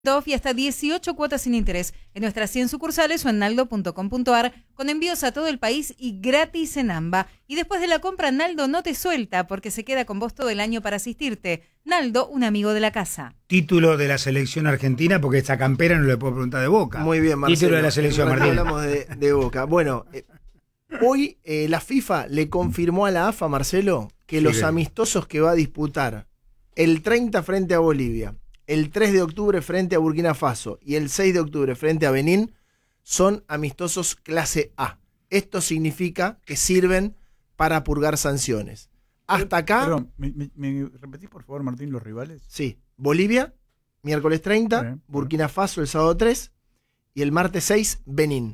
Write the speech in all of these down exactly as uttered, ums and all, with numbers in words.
Off y hasta dieciocho cuotas sin interés en nuestras cien sucursales o en naldo punto com punto ar, con envíos a todo el país y gratis en AMBA. Y después de la compra, Naldo no te suelta porque se queda con vos todo el año para asistirte. Naldo, un amigo de la casa. Título de la selección argentina, porque esta campera no le puedo preguntar de Boca. Muy bien, Marcelo. Título de la selección, Martín. Martín. Hablamos de, de Boca. Bueno, eh, hoy eh, la FIFA le confirmó a la AFA, Marcelo, que Sí, los bien. amistosos que va a disputar el treinta frente a Bolivia, el tres de octubre frente a Burkina Faso y el seis de octubre frente a Benín son amistosos clase A. Esto significa que sirven para purgar sanciones. Hasta acá... Perdón, ¿me, me, me repetís por favor, Martín, los rivales? Sí, Bolivia, miércoles treinta, Bien, Burkina Faso el sábado tres y el martes seis, Benín.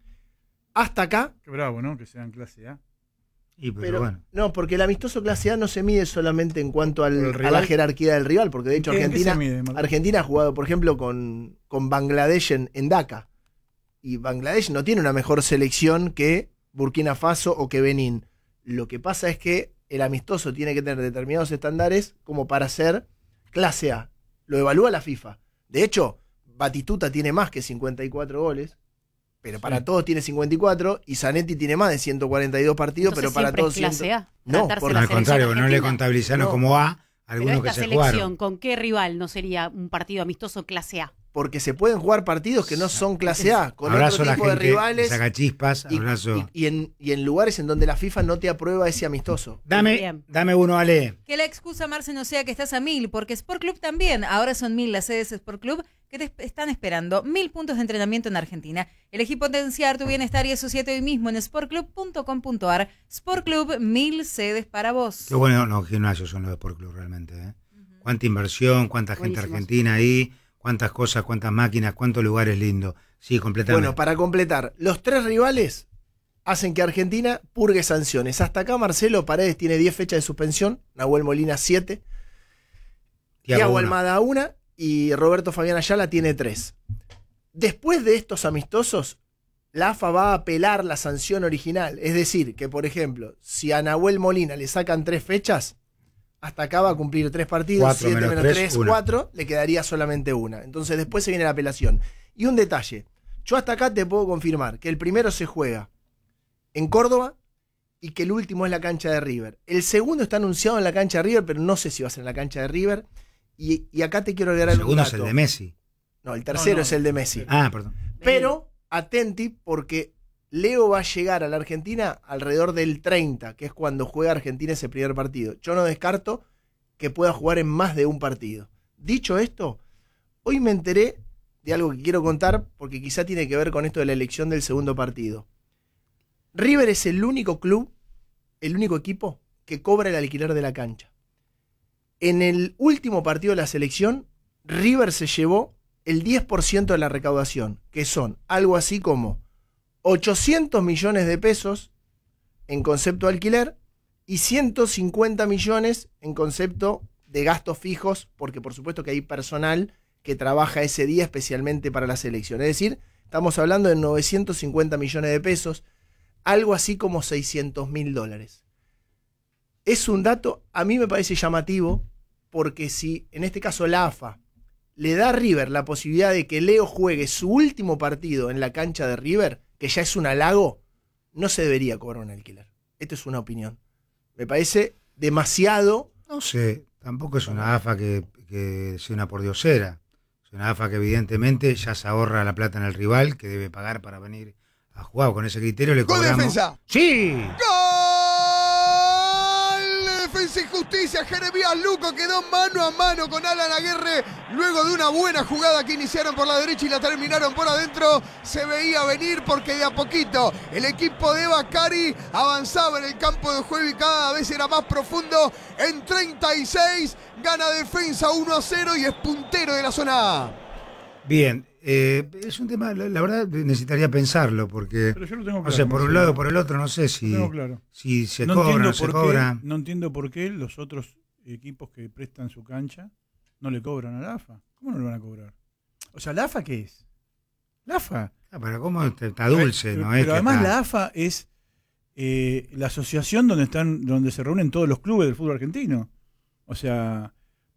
Hasta acá... Qué bravo, ¿no? Que sean clase A. Y pero, Pero, bueno. no, porque el amistoso clase A no se mide solamente en cuanto al, ¿Por el a rival? la jerarquía del rival, porque de hecho ¿En qué- en qué Argentina, se mide, Martín? Argentina ha jugado, por ejemplo, con, con Bangladesh en, en Dhaka. Y Bangladesh no tiene una mejor selección que Burkina Faso o que Benín. Lo que pasa es que el amistoso tiene que tener determinados estándares como para ser clase A. Lo evalúa la FIFA. De hecho, Batistuta tiene más que cincuenta y cuatro goles. Pero para Sí. todos tiene cincuenta y cuatro y Zanetti tiene más de ciento cuarenta y dos partidos, Entonces pero para siempre todos es clase cien. A. No, tratarse por la Al selección contrario, no le argentina. contabilizaron No. como A Pero algunos que esta se selección, jugaron. ¿con qué rival no sería un partido amistoso clase A? Porque se pueden jugar partidos que no son clase A, con Abrazo otro a la tipo de gente, rivales saca chispas, y, abrazo. y- y en, y en lugares en donde la FIFA no te aprueba ese amistoso. Dame, Bien. dame uno, Ale. Que la excusa, Marce, no sea que estás a mil, porque Sport Club también. Ahora son mil las sedes Sport Club que te están esperando. Mil puntos de entrenamiento en Argentina. Elegí potenciar tu bienestar y asociate hoy mismo en sport club punto com punto ar. Sport Club, mil sedes para vos. Qué bueno, no, gimnasios son los de Sport Club realmente. ¿eh? Cuánta inversión, cuánta gente Buenísimos. argentina ahí, cuántas cosas, cuántas máquinas, cuántos lugares lindos. Sí, completamente. Bueno, para completar, los tres rivales hacen que Argentina purgue sanciones. Hasta acá Marcelo Paredes tiene diez fechas de suspensión, Nahuel Molina siete, Thiago uno. Almada una y Roberto Fabián Ayala tiene tres. Después de estos amistosos, la AFA va a apelar la sanción original. Es decir, que por ejemplo, si a Nahuel Molina le sacan tres fechas, hasta acá va a cumplir tres partidos, Cuatro siete menos menos tres, tres, una. cuatro, le quedaría solamente una. Entonces después se viene la apelación. Y un detalle, yo hasta acá te puedo confirmar que el primero se juega en Córdoba y que el último es la cancha de River. El segundo está anunciado en la cancha de River, pero no sé si va a ser en la cancha de River. Y, y acá te quiero agregar El un segundo dato. es el de Messi. No, el tercero No, no. es el de Messi. Ah, perdón. Pero atenti porque Leo va a llegar a la Argentina alrededor del treinta, que es cuando juega Argentina ese primer partido. Yo no descarto que pueda jugar en más de un partido. Dicho esto, hoy me enteré de algo que quiero contar porque quizá tiene que ver con esto de la elección del segundo partido. River es el único club, el único equipo que cobra el alquiler de la cancha. En el último partido de la selección, River se llevó el diez por ciento de la recaudación, que son algo así como ochocientos millones de pesos en concepto de alquiler y ciento cincuenta millones en concepto de gastos fijos, porque por supuesto que hay personal que trabaja ese día especialmente para la selección. Es decir, estamos hablando de novecientos cincuenta millones de pesos, algo así como seiscientos mil dólares. Es un dato, a mí me parece llamativo, porque si en este caso la AFA le da a River la posibilidad de que Leo juegue su último partido en la cancha de River, que ya es un halago, no se debería cobrar un alquiler. Esta es una opinión. Me parece demasiado. No sé, tampoco es una AFA que, que sea una pordiosera. Es una AFA que evidentemente ya se ahorra la plata en el rival, que debe pagar para venir a jugar. Con ese criterio le ¡Gol de cobramos. Defensa! ¡Sí! ¡Gol! Defensa y Justicia, Jeremías Luco quedó mano a mano con Alan Aguirre luego de una buena jugada que iniciaron por la derecha y la terminaron por adentro. Se veía venir porque de a poquito el equipo de Bacari avanzaba en el campo de juego y cada vez era más profundo. En treinta y seis gana Defensa uno a cero y es puntero de la zona A. Bien, eh, es un tema, la, la verdad necesitaría pensarlo, porque, Pero yo lo tengo no claro. sé, por un Marcelo. lado o por el otro, no sé si, Lo tengo claro. si se No cobra o entiendo no se por cobra. qué, no entiendo por qué los otros equipos que prestan su cancha no le cobran a la AFA. ¿Cómo no le van a cobrar? O sea, ¿la AFA qué es? La AFA. Ah, pero cómo está está dulce, Pero, ¿no es? pero que además está- la AFA es eh, la asociación donde están, donde se reúnen todos los clubes del fútbol argentino. O sea,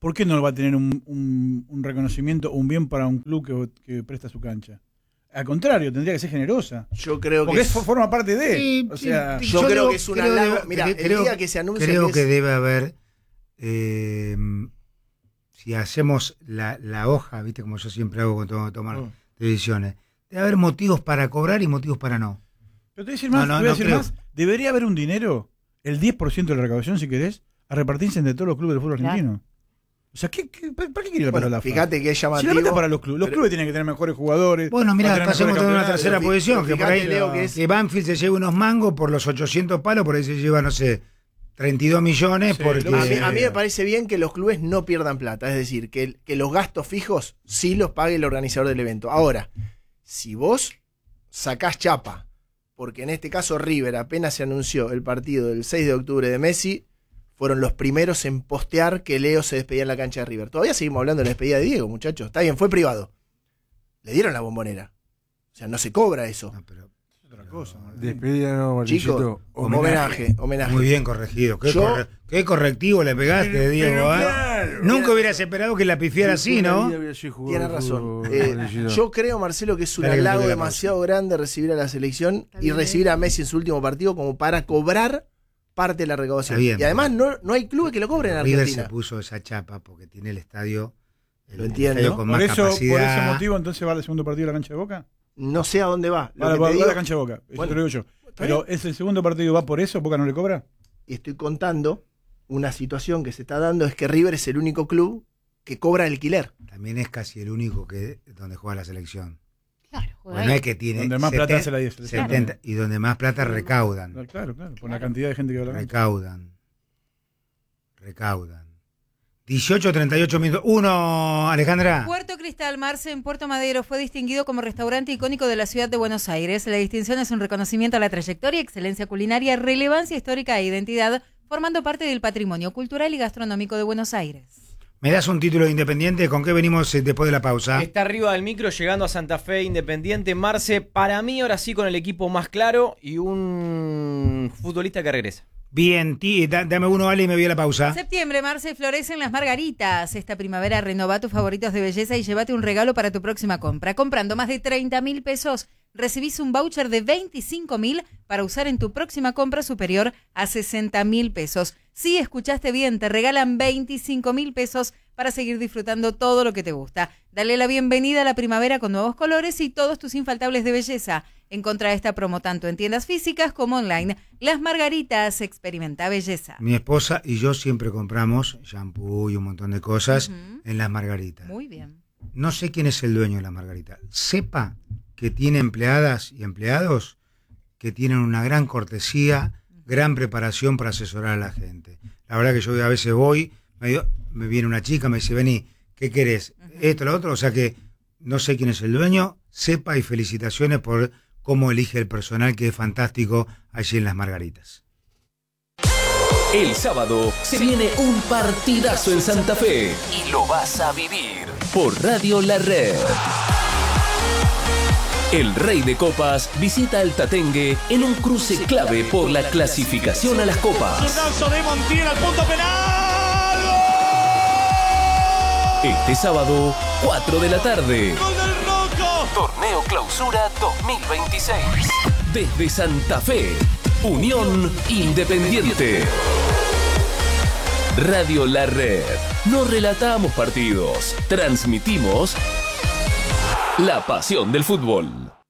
¿por qué no va a tener un, un, un reconocimiento, un bien para un club que, que presta su cancha? Al contrario, tendría que ser generosa. Yo creo Porque que eso forma parte de. Sí, o sea, sí, yo, yo creo digo- que es un creo halago. que- Mira, el creo- día que se anuncia Creo que, que es- debe haber, eh, si hacemos la, la hoja, viste como yo siempre hago cuando tengo que tomar Mm. decisiones, debe haber motivos para cobrar y motivos para no. pero te voy a decir más, No, no, te voy a no decir creo. más. Debería haber un dinero, el diez por ciento de la recaudación, si querés, a repartirse entre todos los clubes del fútbol Claro. argentino. O sea, ¿qué, qué, ¿para qué quiere la bueno, para la fíjate que es Si la llamativo. plata es para los clubes. Los pero- clubes tienen que tener mejores jugadores. Bueno, mira, para tener pasemos mejores toda una campeonatos. tercera Pero fi- posición, pero que por ahí fíjate, Leo, que es- que Banfield se lleve unos mangos por los ochocientos palos, por ahí se lleva, no sé, treinta y dos millones, Sí, porque... lo A mí, a mí me parece bien que los clubes no pierdan plata, es decir, que, que los gastos fijos sí los pague el organizador del evento. Ahora, si vos sacás chapa, porque en este caso River apenas se anunció el partido del seis de octubre de Messi, fueron los primeros en postear que Leo se despedía en la cancha de River. Todavía seguimos hablando de la despedida de Diego, muchachos. Está bien, fue privado. Le dieron la bombonera. O sea, no se cobra eso. No, pero- Es otra cosa. Martín. Despedida, no, Chicos, Martillito. homenaje, homenaje. Muy bien corregido. Qué, Yo- corre- qué correctivo le pegaste, Diego. ¿eh? claro, Nunca claro. hubieras esperado que la pifiara así, ¿no? Tienes razón. Eh, yo creo, Marcelo, que es un Dale que halago te doy la demasiado grande recibir a la selección Está y bien. recibir a Messi en su último partido como para cobrar parte de la recaudación. Está bien, y además pero- no, no hay clubes que lo cobren en River Argentina. se puso esa chapa porque tiene el estadio, el, Lo el entiendo. estadio con Por más eso, por capacidad. ese motivo, entonces va al segundo partido de la cancha de Boca. No sé a dónde va. Lo Va, que va- te va digo- a la cancha de Boca. Eso Bueno, te lo digo yo. está Pero bien. ¿es el segundo partido va por eso? ¿Boca no le cobra? Y estoy contando una situación que se está dando, es que River es el único club que cobra alquiler. También es casi el único que donde juega la selección. Claro, juega Bueno, ahí. es que tiene Donde más plata seten- hace la diez. setenta y donde más plata recaudan. Claro, claro. Por la cantidad de gente que va a la cancha. Recaudan. Recaudan. dieciocho treinta y ocho minutos. Uno, Alejandra. Puerto Cristal Marce en Puerto Madero fue distinguido como restaurante icónico de la ciudad de Buenos Aires. La distinción es un reconocimiento a la trayectoria, excelencia culinaria, relevancia histórica e identidad, formando parte del patrimonio cultural y gastronómico de Buenos Aires. ¿Me das un título de Independiente? ¿Con qué venimos eh, después de la pausa? Está arriba del micro llegando a Santa Fe, Independiente, Marce. Para mí, ahora sí, con el equipo más claro y un futbolista que regresa. Bien, tí, da- dame uno, Ale, y me voy a la pausa. Septiembre, Marce, florecen las margaritas. Esta primavera renova tus favoritos de belleza y llévate un regalo para tu próxima compra. Comprando más de treinta mil pesos, recibís un voucher de veinticinco mil para usar en tu próxima compra superior a sesenta mil pesos. Sí, escuchaste bien, te regalan veinticinco mil pesos para seguir disfrutando todo lo que te gusta. Dale la bienvenida a la primavera con nuevos colores y todos tus infaltables de belleza. Encontrá esta promo tanto en tiendas físicas como online. Las Margaritas, experimenta belleza. Mi esposa y yo siempre compramos shampoo y un montón de cosas Ujú. en las margaritas. Muy bien. No sé quién es el dueño de la margarita. Sepa que tiene empleadas y empleados que tienen una gran cortesía, gran preparación para asesorar a la gente. La verdad que yo a veces voy, me, digo- me viene una chica, me dice, vení, ¿qué querés? Esto, lo otro. O sea que no sé quién es el dueño. Sepa y felicitaciones por cómo elige el personal, que es fantástico allí en las margaritas. El sábado se viene un partidazo en Santa Fe y lo vas a vivir por Radio La Red. El Rey de Copas visita al Tatengue en un cruce clave por la clasificación a las copas. de Montiel al punto penal. Este sábado, cuatro de la tarde. ¡Gol del Roco! Torneo Clausura dos mil veintiséis. Desde Santa Fe, Unión Independiente. Radio La Red. No relatamos partidos, transmitimos la pasión del fútbol.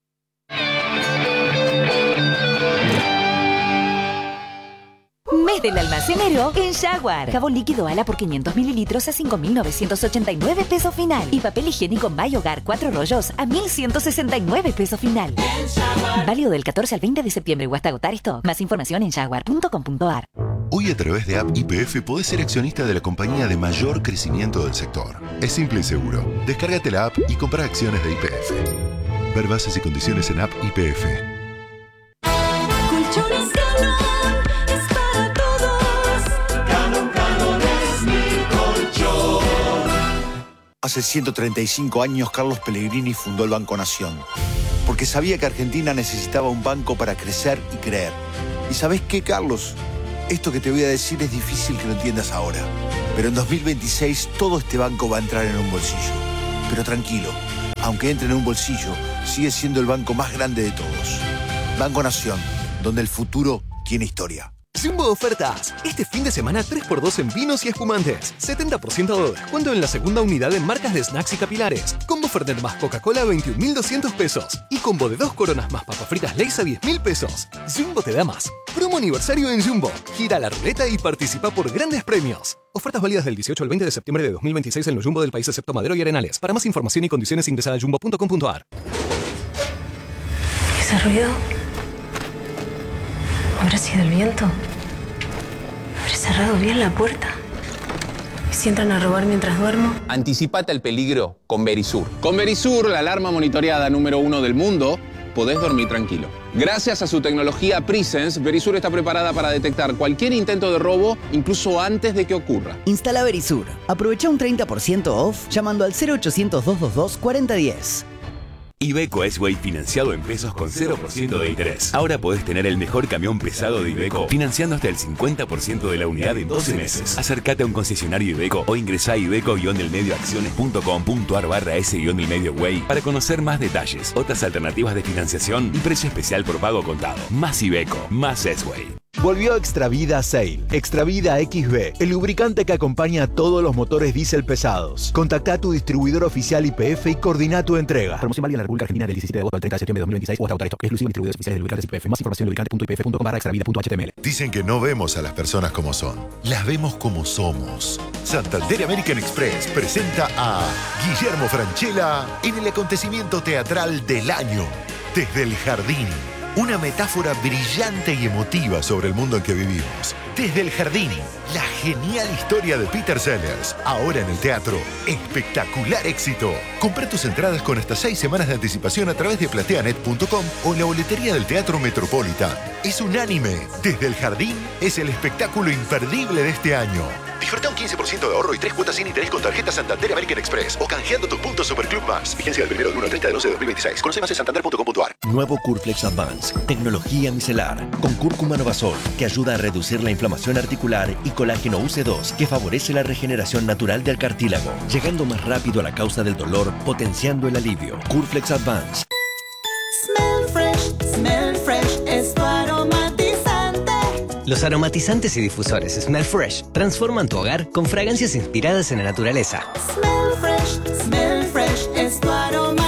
Mes del almacenero en Jaguar. Jabón líquido Ala por quinientos mililitros a cinco mil novecientos ochenta y nueve pesos final. Y papel higiénico My Hogar cuatro rollos a mil ciento sesenta y nueve pesos final. Válido del catorce al veinte de septiembre o hasta agotar stock. Más información en jaguar punto com punto a r. Hoy a través de App Y P F podés ser accionista de la compañía de mayor crecimiento del sector. Es simple y seguro. Descárgate la app y compra acciones de Y P F. Ver bases y condiciones en App Y P F. Colchones Canon es para todos. Canon, Canon es mi colchón. Hace ciento treinta y cinco años Carlos Pellegrini fundó el Banco Nación, porque sabía que Argentina necesitaba un banco para crecer y creer. ¿Y sabés qué, Carlos? Esto que te voy a decir es difícil que lo entiendas ahora, pero en dos mil veintiséis todo este banco va a entrar en un bolsillo. Pero tranquilo, aunque entre en un bolsillo, sigue siendo el banco más grande de todos. Banco Nación, donde el futuro tiene historia. Jumbo Ofertas. Este fin de semana tres por dos en vinos y espumantes. setenta por ciento de descuento en la segunda unidad en marcas de snacks y capilares. Combo Fernet más Coca-Cola a veintiún mil doscientos pesos. Y combo de dos coronas más papas fritas Lay's a diez mil pesos. Jumbo te da más. Promo aniversario en Jumbo. Gira la ruleta y participa por grandes premios. Ofertas válidas del dieciocho al veinte de septiembre de dos mil veintiséis en los Jumbo del país excepto Madero y Arenales. Para más información y condiciones ingresa a jumbo punto com punto a r. ¿Ese ruido? ¿Habrá sido el viento? ¿Habré cerrado bien la puerta? ¿Y si entran a robar mientras duermo? Anticipate al peligro con Verisur. Con Verisur, la alarma monitoreada número uno del mundo, podés dormir tranquilo. Gracias a su tecnología Presence, Verisur está preparada para detectar cualquier intento de robo, incluso antes de que ocurra. Instala Verisur. Aprovecha un treinta por ciento off llamando al cero ochocientos, doscientos veintidós, cuarenta diez. Iveco S-Way financiado en pesos con cero por ciento de interés. Ahora podés tener el mejor camión pesado de Iveco financiando hasta el cincuenta por ciento de la unidad en doce meses. Acércate a un concesionario Iveco o ingresá a iveco-delmedioacciones.com.ar barra S-delmedio-way para conocer más detalles, otras alternativas de financiación y precio especial por pago contado. Más Iveco, más S-Way. Volvió Extravida Sail. Extravida X B, el lubricante que acompaña a todos los motores diésel pesados. Contacta a tu distribuidor oficial Y P F y coordina tu entrega. Promoción válida en la República Argentina del diecisiete de agosto al treinta de septiembre de dos mil veintiséis o hasta agotar esto. Exclusivo en distribuidores oficiales de lubricantes Y P F. Más información en lubricante punto i p f punto com barra extravida punto h t m l. Dicen que no vemos a las personas como son, las vemos como somos. Santander American Express presenta a Guillermo Francella en el acontecimiento teatral del año, Desde el Jardín. Una metáfora brillante y emotiva sobre el mundo en que vivimos. Desde el Jardín, la genial historia de Peter Sellers. Ahora en el teatro. Espectacular éxito. Compra tus entradas con hasta seis semanas de anticipación a través de plateanet punto com o en la boletería del Teatro Metropolitan. Es unánime. Desde el Jardín es el espectáculo imperdible de este año. Disfruta un quince por ciento de ahorro y tres cuotas sin interés con tarjeta Santander American Express o canjeando tus puntos Superclub Más. Vigencia del primero del uno al treinta de once de dos mil veintiséis. Conoce más en santander punto com punto a r. Nuevo Curflex Advance. Tecnología micelar. Con cúrcuma novasol, que ayuda a reducir la inflamación articular, y colágeno U C dos, que favorece la regeneración natural del cartílago, llegando más rápido a la causa del dolor, potenciando el alivio. Curflex Advance. Smell fresh, smell fresh, es tu aromatizante. Los aromatizantes y difusores Smell Fresh transforman tu hogar con fragancias inspiradas en la naturaleza. Smell fresh, smell fresh, es tu aromatizante.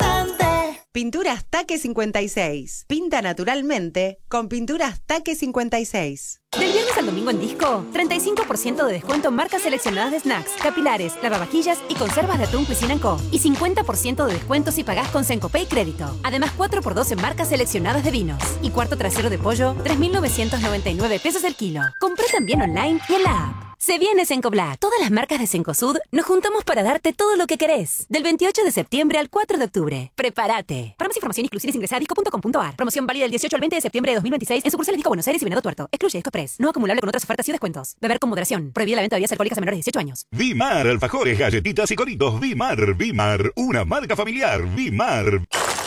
Pinturas Taque cincuenta y seis. Pinta naturalmente con Pinturas Taque cincuenta y seis. Del viernes al domingo en Disco, treinta y cinco por ciento de descuento en marcas seleccionadas de snacks, capilares, lavavajillas y conservas de atún Cuisine and Co. Y cincuenta por ciento de descuento si pagás con Sencopay Crédito. Además, cuatro por dos en marcas seleccionadas de vinos. Y cuarto trasero de pollo, tres mil novecientos noventa y nueve pesos el kilo. Compré también online y en la app. Se viene Senco Black. Todas las marcas de Cencosud nos juntamos para darte todo lo que querés. Del veintiocho de septiembre al cuatro de octubre. Prepárate. Para más información y exclusiones ingresa a disco punto com punto a r. Promoción válida del dieciocho al veinte de septiembre de dos mil veintiséis en sucursales Disco Buenos Aires y Venado Tuerto. Excluye Disco Express. No acumulable con otras ofertas y descuentos. Beber con moderación. Prohibida la venta de bebidas alcohólicas a menores de dieciocho años. Vimar, alfajores, galletitas y coritos. Vimar, Vimar. Una marca familiar. Vimar.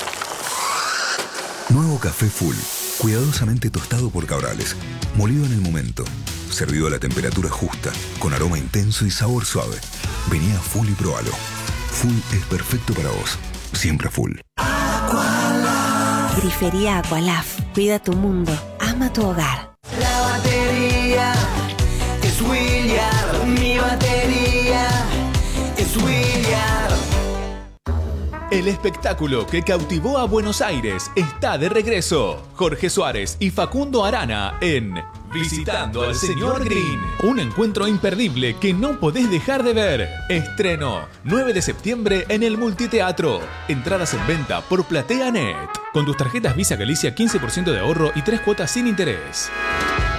Nuevo café Full. Cuidadosamente tostado por Cabrales. Molido en el momento. Servido a la temperatura justa, con aroma intenso y sabor suave. Vení a Full y probalo. Full es perfecto para vos. Siempre Full. Aqualaf. Grifería Aqualaf. Cuida tu mundo. Ama tu hogar. La batería es William. Mi batería es William. El espectáculo que cautivó a Buenos Aires está de regreso. Jorge Suárez y Facundo Arana en Visitando al Señor Green. Un encuentro imperdible que no podés dejar de ver. Estreno nueve de septiembre en el Multiteatro. Entradas en venta por PlateaNet. Con tus tarjetas Visa Galicia, quince por ciento de ahorro y tres cuotas sin interés.